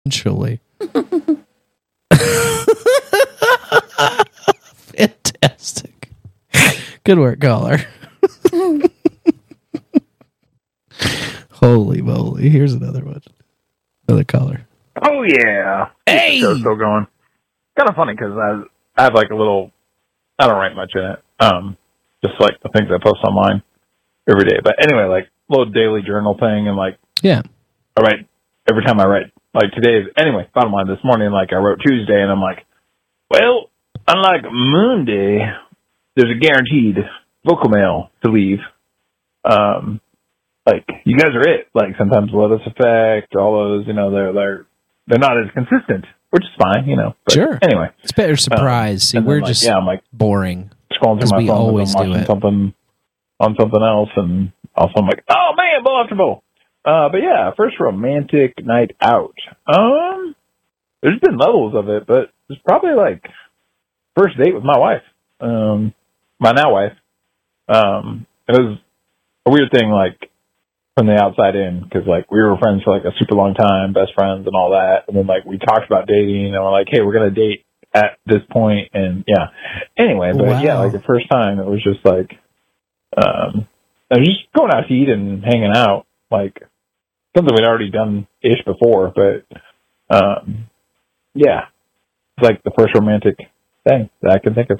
Eventually. Fantastic. Good work, caller. Holy moly. Here's another one. Another caller. Oh, yeah. Hey! The show's still going. Kind of funny because I have like a little, I don't write much in it. Just like the things I post online every day. But anyway, like little daily journal thing and like, yeah. I write every time I write. Like today, anyway, bottom line, this morning, like I wrote Tuesday and I'm like, well, unlike Monday, there's a guaranteed vocal mail to leave. Like you guys are it. Like sometimes Let Us Effect, all those, you know, they're not as consistent, which is fine, you know. But sure. Anyway, it's better surprise. See, we're just I'm like boring. Scrolling through my phone, always I'm watching something on something else, and also I'm like, oh man, bowl after bowl. But yeah, first romantic night out. There's been levels of it, but it's probably like first date with my wife, my now wife. It was a weird thing, like from the outside in, because like we were friends for like a super long time, best friends and all that, and then like we talked about dating, and we're like, hey, we're gonna date at this point, and yeah. Anyway, but yeah, like the first time, it was just like, I was just going out to eat and hanging out, like something we'd already done ish before, but yeah, it's like the first romantic thing that I can think of.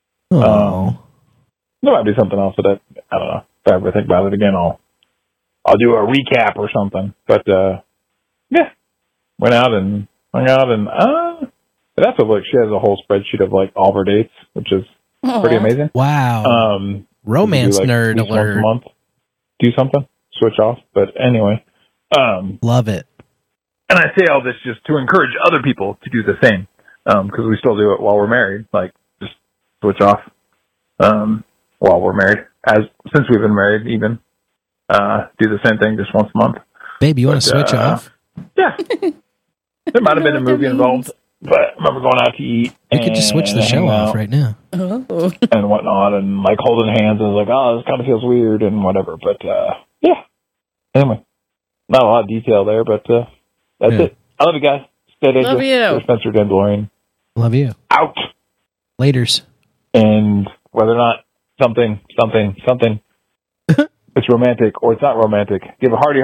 There might be something else that I don't know. If I ever think about it again, I'll do a recap or something. But yeah, went out and hung out, and that's like she has a whole spreadsheet of like all of her dates, which is pretty amazing. Wow. Romance like, nerd alert. Once a month, do something, switch off. But anyway, love it. And I say all this just to encourage other people to do the same, because we still do it while we're married. Like just switch off while we're married. Since we've been married, even do the same thing just once a month. Babe, you want to switch off? Yeah. There might have been a movie involved, but I remember going out to eat. We could just switch the show off right now. Oh. And whatnot, and like holding hands, and like, oh, this kind of feels weird and whatever. But yeah. Anyway, not a lot of detail there, but that's it. I love you guys. Stay dangerous. Love you. Spencer Dandelion. Love you. Out. Laters. And whether or not something it's romantic or it's not romantic, give a hearty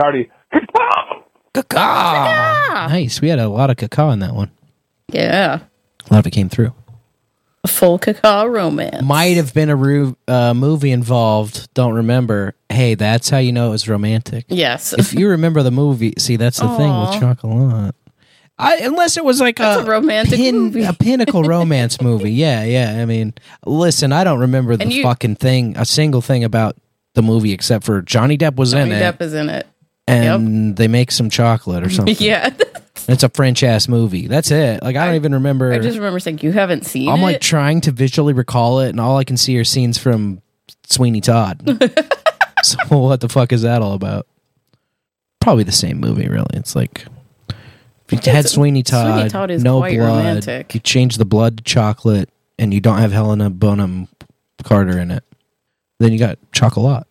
caca. Nice. We had a lot of caca in that one. Yeah. A lot of it came through. A full caca romance. Might have been a movie involved. Don't remember. Hey, that's how you know it was romantic. Yes. If you remember the movie, see, that's the thing with Chocolat. Unless it was like a romantic movie. A pinnacle romance movie. Yeah. I mean, listen, I don't remember fucking thing, a single thing about the movie except for Johnny Depp was in it. Johnny Depp is in it. And they make some chocolate or something. Yeah. It's a French ass movie. That's it. Like I don't even remember. I just remember saying, you haven't seen it? I'm like trying to visually recall it, and all I can see are scenes from Sweeney Todd. So what the fuck is that all about? Probably the same movie, really. It's like if you had Sweeney Todd is no quite blood. romantic. You change the blood to chocolate, and you don't have Helena Bonham Carter in it. Then you got chocolat.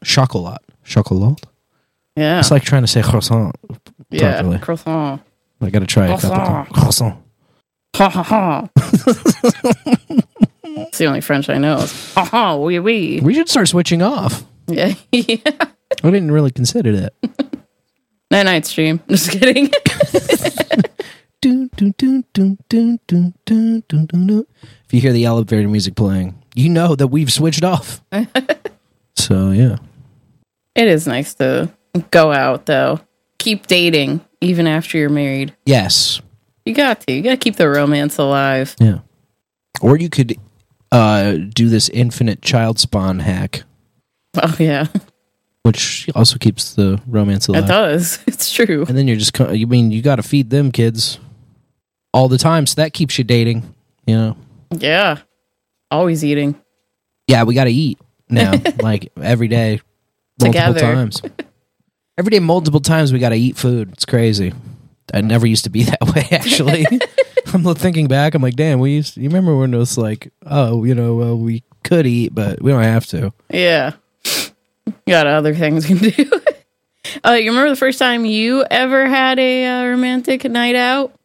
Yeah. It's like trying to say croissant. Yeah, properly. croissant. I gotta try a couple times. Croissant. Ha ha ha. It's the only French I know. Ha ha, oui, oui. We should start switching off. Yeah. I didn't really consider that. Night stream. Just kidding. If you hear the elevator music playing, you know that we've switched off. So, yeah. It is nice to go out, though. Keep dating, even after you're married. Yes. You got to. You got to keep the romance alive. Yeah. Or you could do this infinite child spawn hack. Oh, yeah. Which also keeps the romance alive. It does. It's true. And then you're just, you got to feed them kids all the time. So that keeps you dating, you know? Yeah. Always eating. Yeah, we got to eat now. Like every day. Multiple times. Every day, multiple times we got to eat food. It's crazy. I never used to be that way, actually. I'm thinking back. I'm like, damn, you remember when it was like, oh, you know, well, we could eat, but we don't have to. Yeah. Got other things you can do. You remember the first time you ever had a romantic night out?